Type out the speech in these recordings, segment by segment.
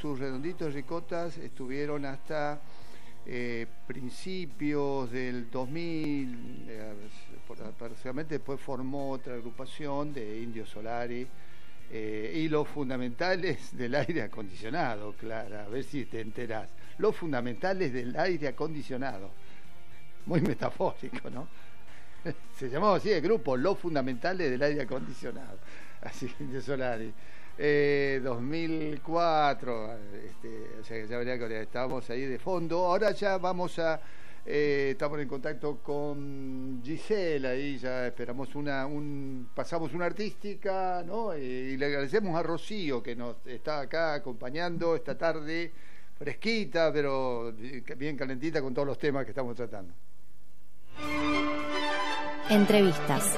sus redonditos ricotas estuvieron hasta principios del 2000, parcialmente después formó otra agrupación de Indio Solari, y los fundamentales del aire acondicionado, Clara, a ver si te enterás. Los fundamentales del aire acondicionado. Muy metafórico, ¿no? Se llamaba así el grupo, Los Fundamentales del Aire Acondicionado. Así, Indio Solari. 2004, o sea que ya vería que estábamos ahí de fondo. Ahora ya vamos a... estamos en contacto con Giselle, ahí ya esperamos pasamos una artística, ¿no? Y le agradecemos a Rocío que nos está acá acompañando esta tarde, fresquita, pero bien calentita con todos los temas que estamos tratando. Entrevistas.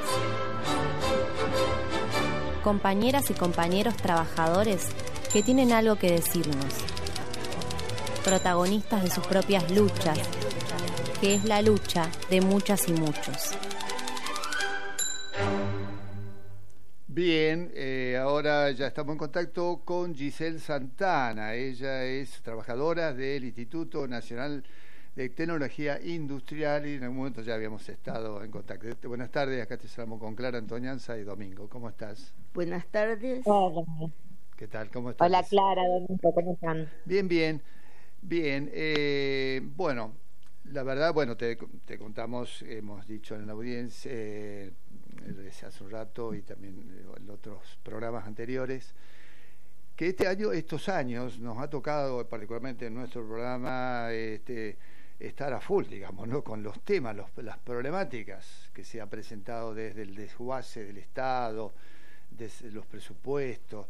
Compañeras y compañeros trabajadores que tienen algo que decirnos. Protagonistas de sus propias luchas, que es la lucha de muchas y muchos. Bien, ahora ya estamos en contacto con Giselle Santana. Ella es trabajadora del Instituto Nacional de Tecnología Industrial y en algún momento ya habíamos estado en contacto. Buenas tardes, acá te saludamos con Clara Antoñanza y Domingo. ¿Cómo estás? Buenas tardes. Hola. ¿Qué tal? ¿Cómo estás? Hola Clara, Domingo, ¿cómo están? Bien, bien. Bien, bueno, la verdad, bueno, te contamos, hemos dicho en la audiencia desde hace un rato y también en otros programas anteriores, que estos años nos ha tocado, particularmente en nuestro programa, estar a full, digamos, ¿no? Con los temas, las problemáticas que se han presentado desde el desguace del Estado, desde los presupuestos,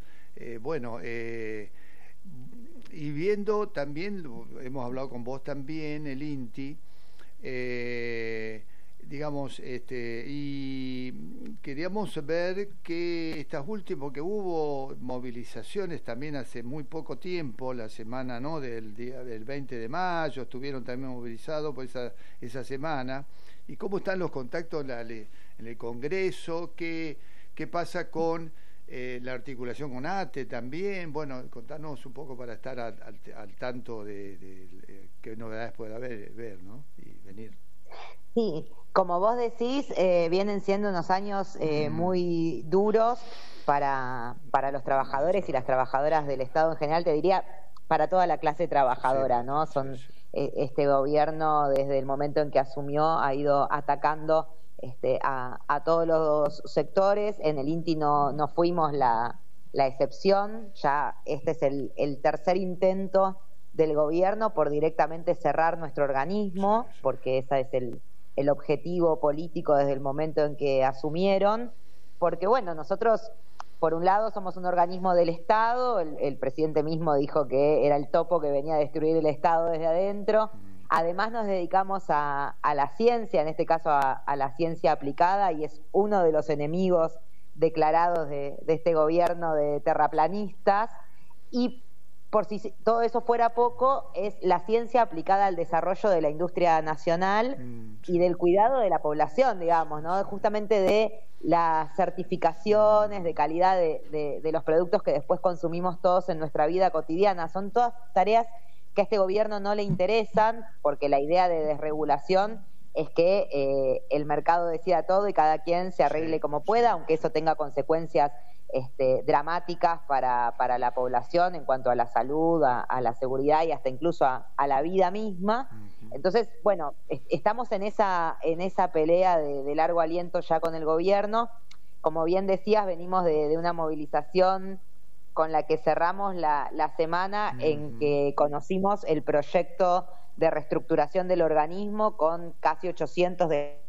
y viendo también, hemos hablado con vos también, el INTI, digamos, y queríamos ver que porque hubo movilizaciones también hace muy poco tiempo, la semana, ¿no?, del 20 de mayo, estuvieron también movilizados por esa semana, y cómo están los contactos en el Congreso, qué pasa con la articulación con ATE también. Bueno, contanos un poco para estar al tanto de qué novedades puede ver, ¿no? Y venir. Sí, como vos decís, vienen siendo unos años muy duros para los trabajadores y las trabajadoras del Estado en general, te diría, para toda la clase trabajadora, ¿no? Este gobierno, desde el momento en que asumió, ha ido atacando a todos los sectores. En el INTI no fuimos la excepción. Ya este es el tercer intento del gobierno por directamente cerrar nuestro organismo, porque ese es el objetivo político desde el momento en que asumieron, porque bueno, nosotros por un lado somos un organismo del Estado, el presidente mismo dijo que era el topo que venía a destruir el Estado desde adentro. Además nos dedicamos a la ciencia, en este caso a la ciencia aplicada, y es uno de los enemigos declarados de este gobierno de terraplanistas. Y por si todo eso fuera poco, es la ciencia aplicada al desarrollo de la industria nacional y del cuidado de la población, digamos, ¿no? Justamente de las certificaciones de calidad de los productos que después consumimos todos en nuestra vida cotidiana. Son todas tareas que a este gobierno no le interesan, porque la idea de desregulación es que el mercado decida todo y cada quien se arregle como pueda, aunque eso tenga consecuencias dramáticas para la población en cuanto a la salud, a la seguridad y hasta incluso a la vida misma. Entonces, bueno, estamos en esa pelea de largo aliento ya con el gobierno. Como bien decías, venimos de una movilización con la que cerramos la semana en que conocimos el proyecto de reestructuración del organismo con casi 800 de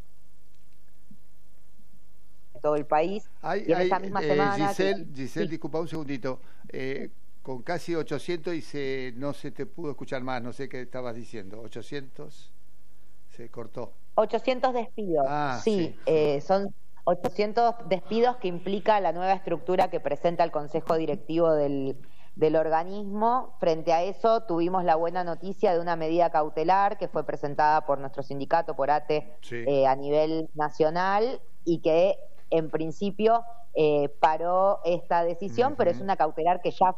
todo el país. Y en esa misma semana... Giselle, sí. Disculpa un segundito. Con casi 800 y no se te pudo escuchar más, no sé qué estabas diciendo. 800 se cortó. 800 despidos, sí. Son 800 despidos que implica la nueva estructura que presenta el Consejo Directivo del organismo. Frente a eso tuvimos la buena noticia de una medida cautelar que fue presentada por nuestro sindicato, por ATE, a nivel nacional, y que en principio paró esta decisión, pero es una cautelar que ya